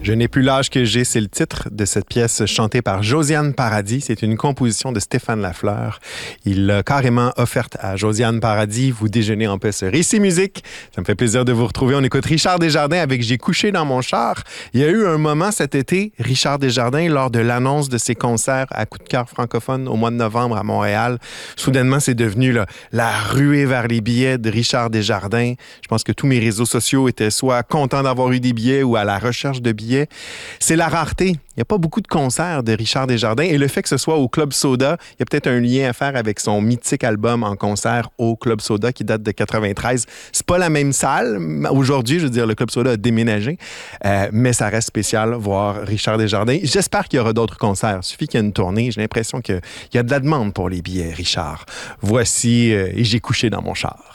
Je n'ai plus l'âge que j'ai, c'est le titre de cette pièce chantée par Josiane Paradis. C'est une composition de Stéphane Lafleur. Il l'a carrément offerte à Josiane Paradis. Vous déjeunez en paix sur Ici Musique. Ça me fait plaisir de vous retrouver. On écoute Richard Desjardins avec J'ai couché dans mon char. Il y a eu un moment cet été, Richard Desjardins, lors de l'annonce de ses concerts à Coup de cœur francophone au mois de novembre à Montréal. Soudainement, c'est devenu la ruée vers les billets de Richard Desjardins. Je pense que tous mes réseaux sociaux étaient soit contents d'avoir eu des billets ou à la recherche de billets. C'est la rareté. Il n'y a pas beaucoup de concerts de Richard Desjardins et le fait que ce soit au Club Soda, il y a peut-être un lien à faire avec son mythique album en concert au Club Soda qui date de 93. C'est pas la même salle. Aujourd'hui, je veux dire, le Club Soda a déménagé, mais ça reste spécial voir Richard Desjardins. J'espère qu'il y aura d'autres concerts. Il suffit qu'il y ait une tournée. J'ai l'impression qu'il y a de la demande pour les billets, Richard. Voici « Et j'ai couché dans mon char ».